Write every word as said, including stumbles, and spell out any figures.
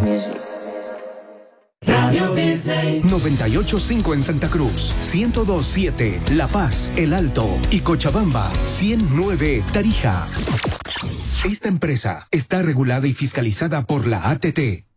Music. Radio Disney. noventa y ocho punto cinco en Santa Cruz, ciento dos punto siete La Paz, El Alto y Cochabamba, ciento nueve Tarija. Esta empresa está regulada y fiscalizada por la A T T.